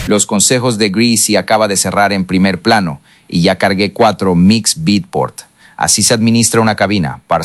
Los consejos de Greasy acaba de cerrar en primer plano y ya cargué 4 Mix Beatport. Así se administra una cabina.